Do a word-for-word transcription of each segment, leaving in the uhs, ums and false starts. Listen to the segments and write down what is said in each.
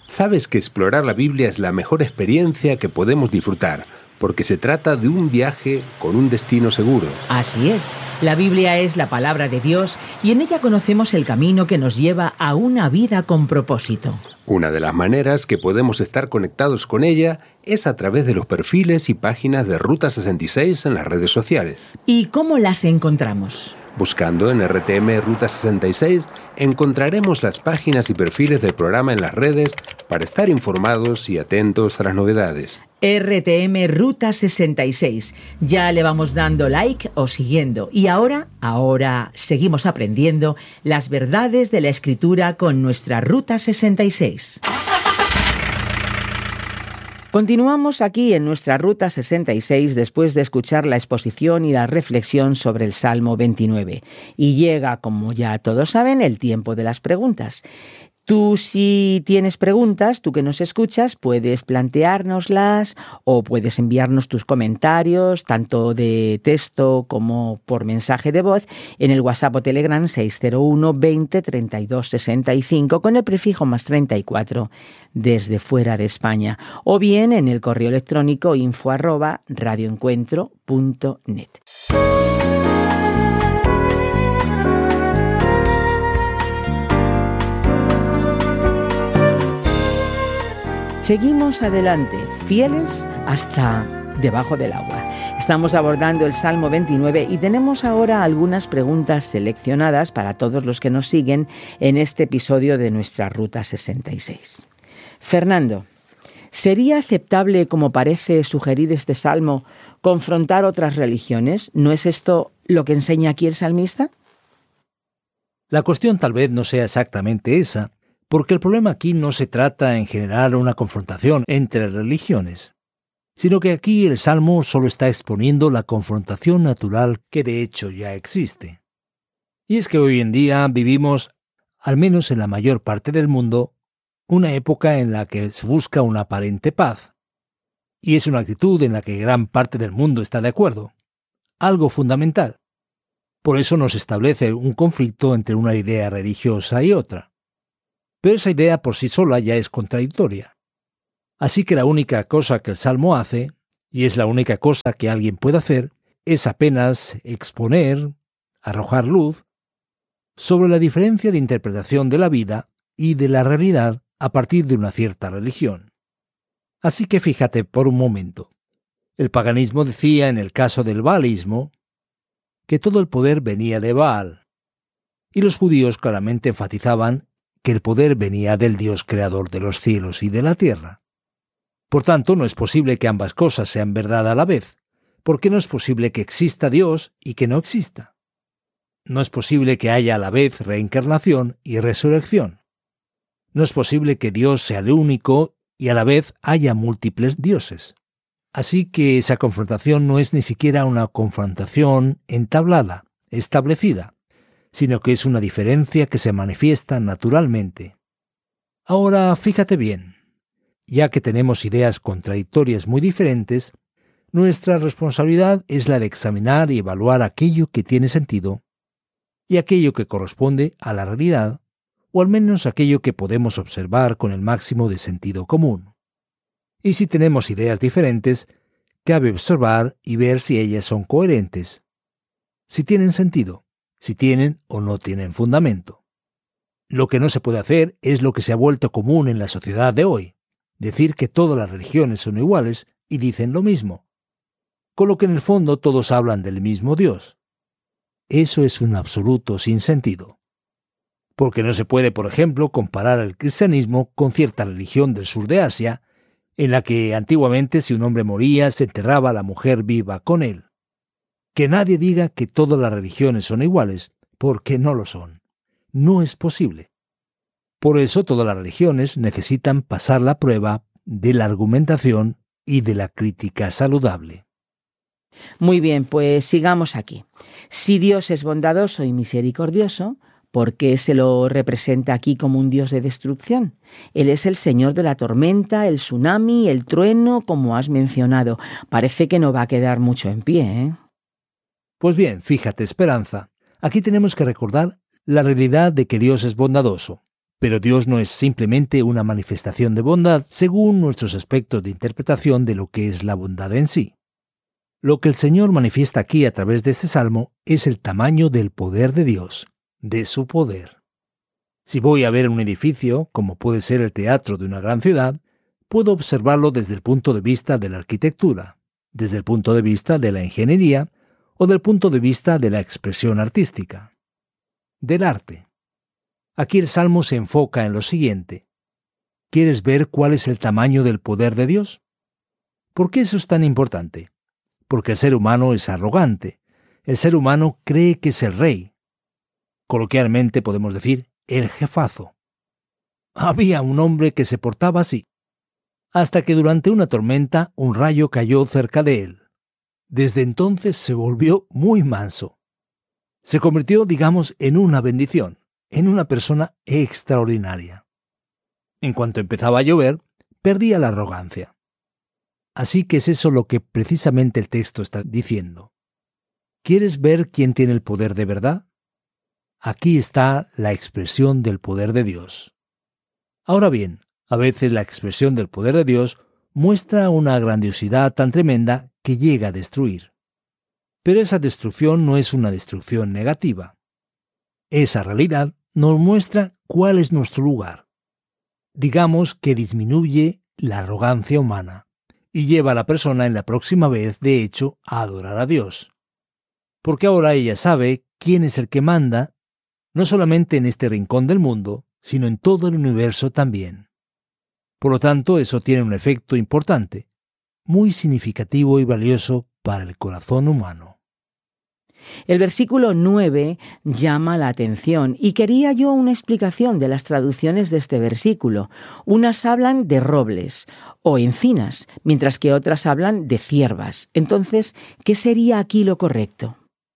Sabes que explorar la Biblia es la mejor experiencia que podemos disfrutar, porque se trata de un viaje con un destino seguro. Así es, la Biblia es la palabra de Dios y en ella conocemos el camino que nos lleva a una vida con propósito. Una de las maneras que podemos estar conectados con ella es a través de los perfiles y páginas de Ruta sesenta y seis en las redes sociales. ¿Y cómo las encontramos? Buscando en R T M Ruta sesenta y seis encontraremos las páginas y perfiles del programa en las redes para estar informados y atentos a las novedades. R T M Ruta sesenta y seis. Ya le vamos dando like o siguiendo. Y ahora, ahora seguimos aprendiendo las verdades de la Escritura con nuestra Ruta sesenta y seis. Continuamos aquí en nuestra Ruta sesenta y seis después de escuchar la exposición y la reflexión sobre el Salmo veintinueve. Y llega, como ya todos saben, el tiempo de las preguntas. Tú, si tienes preguntas, tú que nos escuchas, puedes planteárnoslas o puedes enviarnos tus comentarios, tanto de texto como por mensaje de voz, en el WhatsApp o Telegram seis cero uno veinte treinta y dos sesenta y cinco con el prefijo más treinta y cuatro desde fuera de España, o bien en el correo electrónico info arroba radioencuentro punto net. Seguimos adelante, fieles hasta debajo del agua. Estamos abordando el Salmo veintinueve y tenemos ahora algunas preguntas seleccionadas para todos los que nos siguen en este episodio de nuestra Ruta sesenta y seis. Fernando, ¿sería aceptable, como parece sugerir este salmo, confrontar otras religiones? ¿No es esto lo que enseña aquí el salmista? La cuestión tal vez no sea exactamente esa, porque el problema aquí no se trata en generar una confrontación entre religiones, sino que aquí el Salmo solo está exponiendo la confrontación natural que de hecho ya existe. Y es que hoy en día vivimos, al menos en la mayor parte del mundo, una época en la que se busca una aparente paz. Y es una actitud en la que gran parte del mundo está de acuerdo, algo fundamental. Por eso no se establece un conflicto entre una idea religiosa y otra. Pero esa idea por sí sola ya es contradictoria. Así que la única cosa que el Salmo hace, y es la única cosa que alguien puede hacer, es apenas exponer, arrojar luz, sobre la diferencia de interpretación de la vida y de la realidad a partir de una cierta religión. Así que fíjate por un momento. El paganismo decía en el caso del baalismo que todo el poder venía de Baal, y los judíos claramente enfatizaban que el poder venía del Dios creador de los cielos y de la tierra. Por tanto, no es posible que ambas cosas sean verdad a la vez, porque no es posible que exista Dios y que no exista. No es posible que haya a la vez reencarnación y resurrección. No es posible que Dios sea el único y a la vez haya múltiples dioses. Así que esa confrontación no es ni siquiera una confrontación entablada, establecida, sino que es una diferencia que se manifiesta naturalmente. Ahora, fíjate bien, ya que tenemos ideas contradictorias muy diferentes, nuestra responsabilidad es la de examinar y evaluar aquello que tiene sentido y aquello que corresponde a la realidad, o al menos aquello que podemos observar con el máximo de sentido común. Y si tenemos ideas diferentes, cabe observar y ver si ellas son coherentes, si tienen sentido, si tienen o no tienen fundamento. Lo que no se puede hacer es lo que se ha vuelto común en la sociedad de hoy, decir que todas las religiones son iguales y dicen lo mismo, con lo que en el fondo todos hablan del mismo Dios. Eso es un absoluto sinsentido. Porque no se puede, por ejemplo, comparar el cristianismo con cierta religión del sur de Asia, en la que antiguamente si un hombre moría se enterraba a la mujer viva con él. Que nadie diga que todas las religiones son iguales, porque no lo son. No es posible. Por eso todas las religiones necesitan pasar la prueba de la argumentación y de la crítica saludable. Muy bien, pues sigamos aquí. Si Dios es bondadoso y misericordioso, ¿por qué se lo representa aquí como un Dios de destrucción? Él es el Señor de la tormenta, el tsunami, el trueno, como has mencionado. Parece que no va a quedar mucho en pie, ¿eh? Pues bien, fíjate, Esperanza, aquí tenemos que recordar la realidad de que Dios es bondadoso, Pero Dios no es simplemente una manifestación de bondad según nuestros aspectos de interpretación de lo que es la bondad en sí. Lo que el Señor manifiesta aquí a través de este salmo es el tamaño del poder de Dios, de su poder. Si voy a ver un edificio, como puede ser el teatro de una gran ciudad, puedo observarlo desde el punto de vista de la arquitectura, desde el punto de vista de la ingeniería o del punto de vista de la expresión artística, del arte. Aquí el Salmo se enfoca en lo siguiente. ¿Quieres ver cuál es el tamaño del poder de Dios? ¿Por qué eso es tan importante? Porque el ser humano es arrogante. El ser humano cree que es el rey. Coloquialmente podemos decir el jefazo. Había un hombre que se portaba así, hasta que durante una tormenta un rayo cayó cerca de él. Desde entonces se volvió muy manso. Se convirtió, digamos, en una bendición, en una persona extraordinaria. En cuanto empezaba a llover, perdía la arrogancia. Así que es eso lo que precisamente el texto está diciendo. ¿Quieres ver quién tiene el poder de verdad? Aquí está la expresión del poder de Dios. Ahora bien, a veces la expresión del poder de Dios muestra una grandiosidad tan tremenda que llega a destruir. Pero esa destrucción no es una destrucción negativa. Esa realidad nos muestra cuál es nuestro lugar. Digamos que disminuye la arrogancia humana y lleva a la persona en la próxima vez, de hecho, a adorar a Dios. Porque ahora ella sabe quién es el que manda, no solamente en este rincón del mundo, sino en todo el universo también. Por lo tanto, eso tiene un efecto importante, muy significativo y valioso para el corazón humano. El versículo nueve llama la atención y quería yo una explicación de las traducciones de este versículo. Unas hablan de robles o encinas, mientras que otras hablan de ciervas. Entonces, ¿qué sería aquí lo correcto?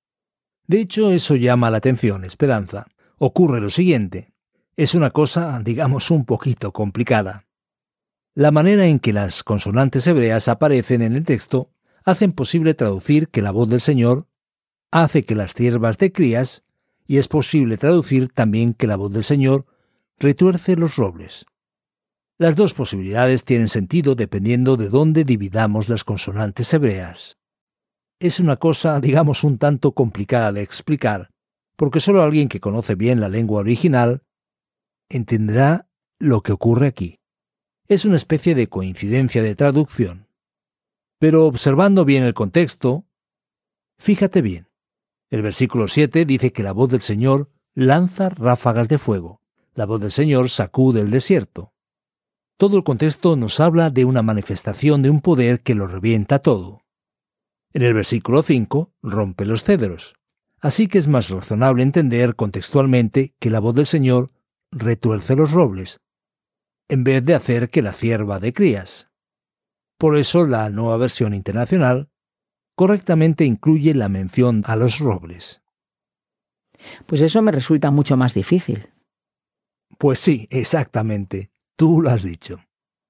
De hecho, eso llama la atención, Esperanza. Ocurre lo siguiente. Es una cosa, digamos, un poquito complicada. La manera en que las consonantes hebreas aparecen en el texto hacen posible traducir que la voz del Señor hace que las ciervas de crías, y es posible traducir también que la voz del Señor retuerce los robles. Las dos posibilidades tienen sentido dependiendo de dónde dividamos las consonantes hebreas. Es una cosa, digamos, un tanto complicada de explicar, porque solo alguien que conoce bien la lengua original entenderá lo que ocurre aquí. Es una especie de coincidencia de traducción. Pero observando bien el contexto, fíjate bien. El versículo siete dice que la voz del Señor lanza ráfagas de fuego. La voz del Señor sacude el desierto. Todo el contexto nos habla de una manifestación de un poder que lo revienta todo. En el versículo cinco rompe los cedros. Así que es más razonable entender contextualmente que la voz del Señor retuerce los robles, en vez de hacer que la cierva de crías. Por eso la Nueva Versión Internacional correctamente incluye la mención a los robles. Pues eso me resulta mucho más difícil. Pues sí, exactamente. Tú lo has dicho.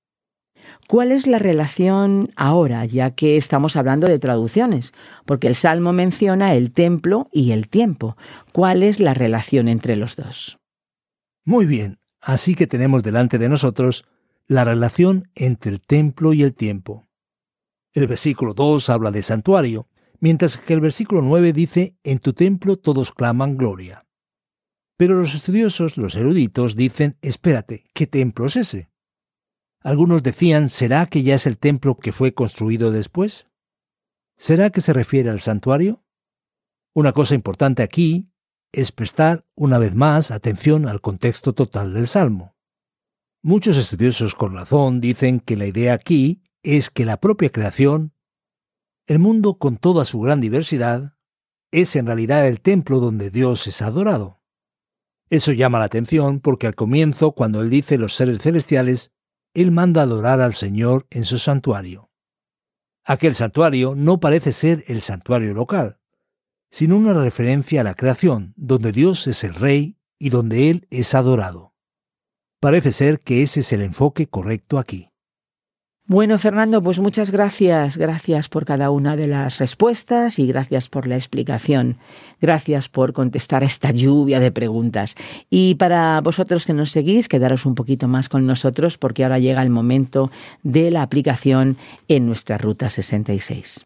¿Cuál es la relación ahora, ya que estamos hablando de traducciones? Porque el Salmo menciona el templo y el tiempo. ¿Cuál es la relación entre los dos? Muy bien, así que tenemos delante de nosotros la relación entre el templo y el tiempo. El versículo dos habla de santuario, mientras que el versículo nueve dice, en tu templo todos claman gloria. Pero los estudiosos, los eruditos, dicen, espérate, ¿qué templo es ese? Algunos decían, ¿será que ya es el templo que fue construido después? ¿Será que se refiere al santuario? Una cosa importante aquí es prestar, una vez más, atención al contexto total del Salmo. Muchos estudiosos con razón dicen que la idea aquí es que la propia creación, el mundo con toda su gran diversidad, es en realidad el templo donde Dios es adorado. Eso llama la atención porque al comienzo, cuando Él dice los seres celestiales, Él manda adorar al Señor en su santuario. Aquel santuario no parece ser el santuario local, sino una referencia a la creación, donde Dios es el Rey y donde Él es adorado. Parece ser que ese es el enfoque correcto aquí. Bueno, Fernando, pues muchas gracias. Gracias por cada una de las respuestas y gracias por la explicación. Gracias por contestar a esta lluvia de preguntas. Y para vosotros que nos seguís, quedaros un poquito más con nosotros porque ahora llega el momento de la aplicación en nuestra Ruta sesenta y seis.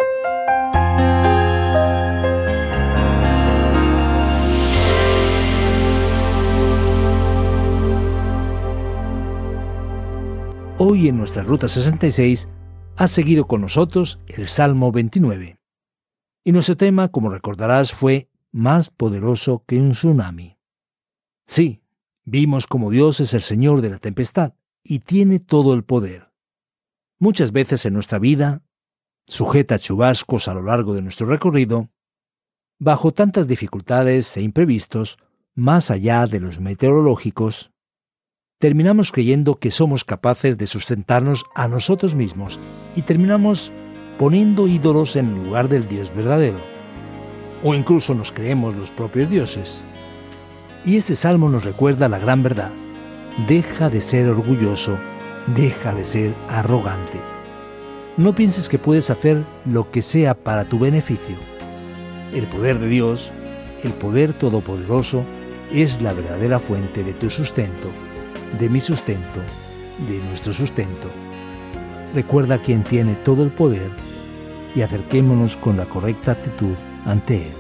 Hoy en nuestra Ruta sesenta y seis ha seguido con nosotros el Salmo veintinueve. Y nuestro tema, como recordarás, fue más poderoso que un tsunami. Sí, vimos como Dios es el Señor de la tempestad y tiene todo el poder. Muchas veces en nuestra vida, sujeta a chubascos a lo largo de nuestro recorrido, bajo tantas dificultades e imprevistos, más allá de los meteorológicos, terminamos creyendo que somos capaces de sustentarnos a nosotros mismos y terminamos poniendo ídolos en lugar del Dios verdadero. O incluso nos creemos los propios dioses. Y este salmo nos recuerda la gran verdad. Deja de ser orgulloso, deja de ser arrogante. No pienses que puedes hacer lo que sea para tu beneficio. El poder de Dios, el poder todopoderoso, es la verdadera fuente de tu sustento, de mi sustento, de nuestro sustento. Recuerda quién tiene todo el poder y acerquémonos con la correcta actitud ante Él.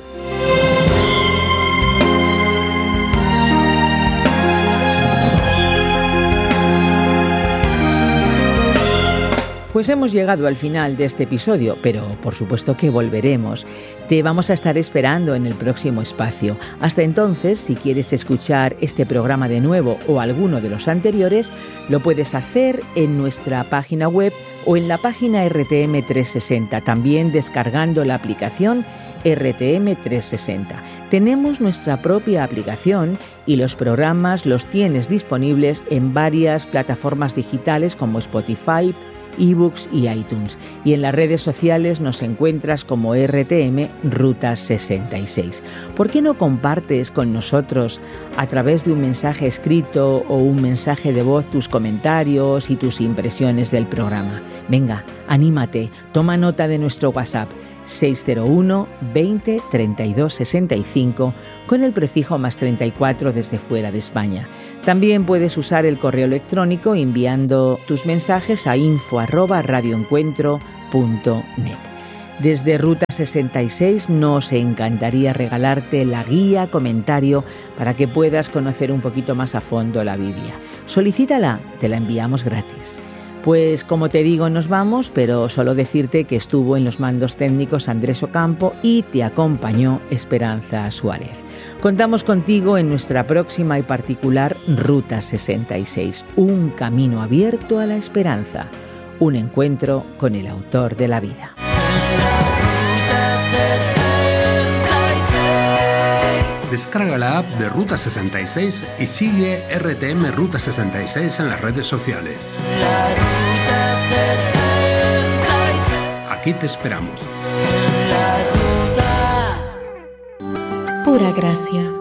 Pues hemos llegado al final de este episodio, pero por supuesto que volveremos. Te vamos a estar esperando en el próximo espacio. Hasta entonces, si quieres escuchar este programa de nuevo o alguno de los anteriores, lo puedes hacer en nuestra página web o en la página R T M trescientos sesenta, también descargando la aplicación R T M trescientos sesenta. Tenemos nuestra propia aplicación y los programas los tienes disponibles en varias plataformas digitales como Spotify, eBooks y iTunes. Y en las redes sociales nos encuentras como R T M Ruta sesenta y seis. ¿Por qué no compartes con nosotros a través de un mensaje escrito o un mensaje de voz tus comentarios y tus impresiones del programa? Venga, anímate, toma nota de nuestro WhatsApp seis cero uno, veinte, treinta y dos, sesenta y cinco con el prefijo más treinta y cuatro desde fuera de España. También puedes usar el correo electrónico enviando tus mensajes a info arroba radioencuentro punto net. Desde Ruta sesenta y seis nos encantaría regalarte la guía comentario para que puedas conocer un poquito más a fondo la Biblia. Solicítala, te la enviamos gratis. Pues como te digo, nos vamos, pero solo decirte que estuvo en los mandos técnicos Andrés Ocampo y te acompañó Esperanza Suárez. Contamos contigo en nuestra próxima y particular Ruta sesenta y seis, un camino abierto a la esperanza, un encuentro con el autor de la vida. Descarga la app de Ruta sesenta y seis y sigue R T M Ruta sesenta y seis en las redes sociales. Aquí te esperamos. Pura gracia.